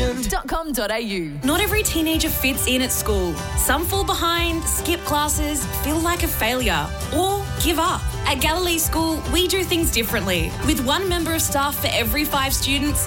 Galileeschools.com.au. Not every teenager fits in at school. Some fall behind, skip classes, feel like a failure, or give up. At Galilee School, we do things differently. With one member of staff for every 5 students,